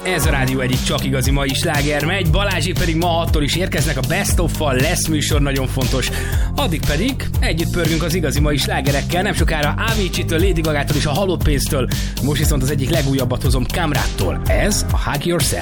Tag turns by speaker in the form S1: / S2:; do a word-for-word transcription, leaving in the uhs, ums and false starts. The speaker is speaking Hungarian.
S1: Ez a rádió egyik csak igazi mai sláger megy, Balázsék pedig ma hattól is érkeznek a Best of-val, lesz műsor, nagyon fontos. Addig pedig együtt pörgünk az igazi mai slágerekkel, nem sokára Avicii-től, Lady Gaga-tól és a Halott Pénztől. Most viszont az egyik legújabbat hozom Kamrattól. Ez a Hug Yourself.